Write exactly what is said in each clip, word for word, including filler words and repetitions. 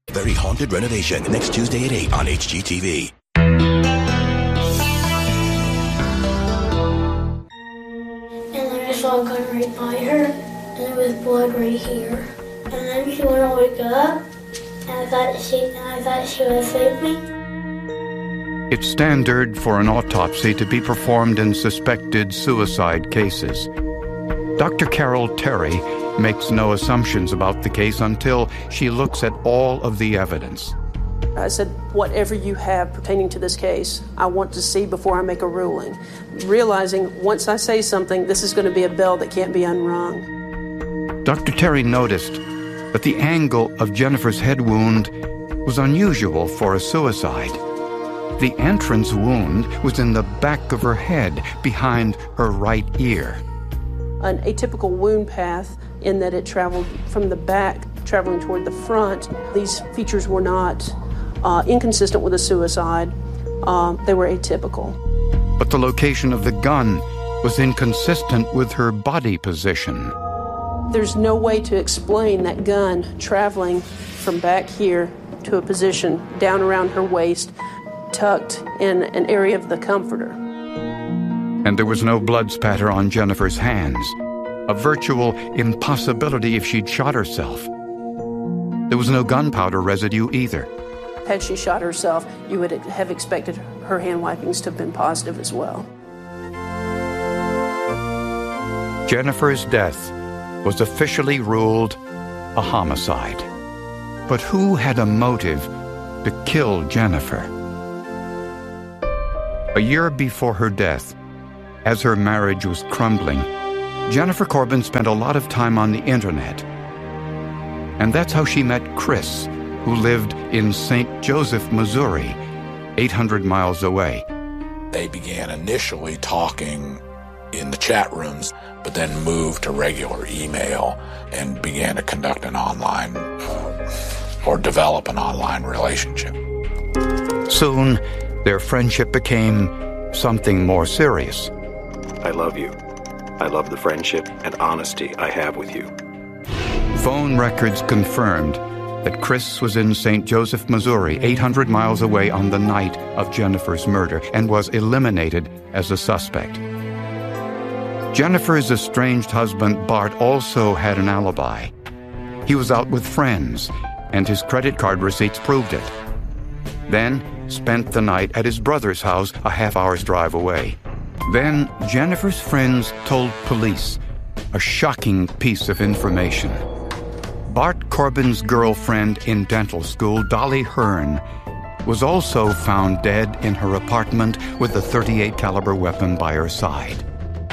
Very Haunted Renovation, next Tuesday at eight on H G T V. And then I saw a gun right by her, and there was blood right here. And then she wouldn't wake up, and I thought she, and I thought she was sleeping. It's standard for an autopsy to be performed in suspected suicide cases. Doctor Carol Terry makes no assumptions about the case until she looks at all of the evidence. I said, whatever you have pertaining to this case, I want to see before I make a ruling. Realizing once I say something, this is going to be a bell that can't be unrung. Doctor Terry noticed that the angle of Jennifer's head wound was unusual for a suicide. The entrance wound was in the back of her head, behind her right ear. An atypical wound path in that it traveled from the back, traveling toward the front. These features were not uh, inconsistent with a suicide. Uh, they were atypical. But the location of the gun was inconsistent with her body position. There's no way to explain that gun traveling from back here to a position down around her waist, tucked in an area of the comforter. And there was no blood spatter on Jennifer's hands, a virtual impossibility if she'd shot herself. There was no gunpowder residue either. Had she shot herself, you would have expected her hand wipings to have been positive as well. Jennifer's death was officially ruled a homicide. But who had a motive to kill Jennifer? A year before her death, as her marriage was crumbling, Jennifer Corbin spent a lot of time on the internet. And that's how she met Chris, who lived in Saint Joseph, Missouri, eight hundred miles away. They began initially talking in the chat rooms, but then moved to regular email and began to conduct an online uh, or develop an online relationship. Soon, their friendship became something more serious. I love you. I love the friendship and honesty I have with you. Phone records confirmed that Chris was in Saint Joseph, Missouri, eight hundred miles away on the night of Jennifer's murder, and was eliminated as a suspect. Jennifer's estranged husband, Bart, also had an alibi. He was out with friends, and his credit card receipts proved it. Then spent the night at his brother's house a half hour's drive away. Then Jennifer's friends told police a shocking piece of information. Bart Corbin's girlfriend in dental school, Dolly Hearn, was also found dead in her apartment with a thirty-eight caliber weapon by her side.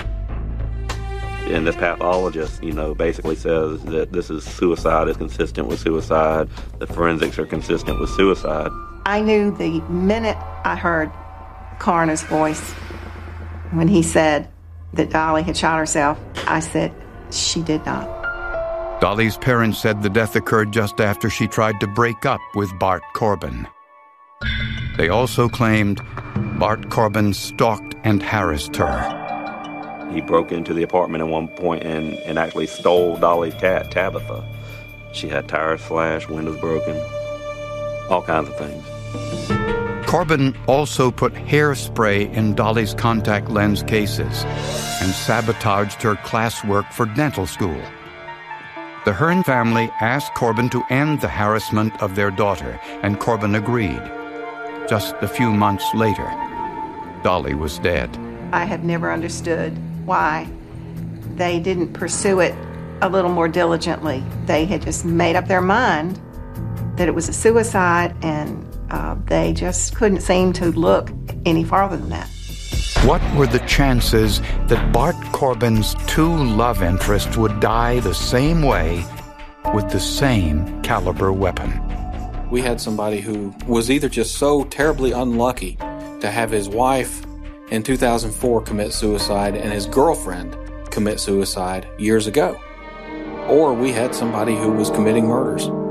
And this pathologist, you know, basically says that this is suicide, is consistent with suicide. The forensics are consistent with suicide. I knew the minute I heard coroner's voice when he said that Dolly had shot herself. I said, she did not. Dolly's parents said the death occurred just after she tried to break up with Bart Corbin. They also claimed Bart Corbin stalked and harassed her. He broke into the apartment at one point and, and actually stole Dolly's cat, Tabitha. She had tires slashed, windows broken, all kinds of things. Corbin also put hairspray in Dolly's contact lens cases and sabotaged her classwork for dental school. The Hearn family asked Corbin to end the harassment of their daughter, and Corbin agreed. Just a few months later, Dolly was dead. I have never understood why they didn't pursue it a little more diligently. They had just made up their mind that it was a suicide, and uh, they just couldn't seem to look any farther than that. What were the chances that Bart Corbin's two love interests would die the same way with the same caliber weapon? We had somebody who was either just so terribly unlucky to have his wife in two thousand four commit suicide and his girlfriend commit suicide years ago, or we had somebody who was committing murders.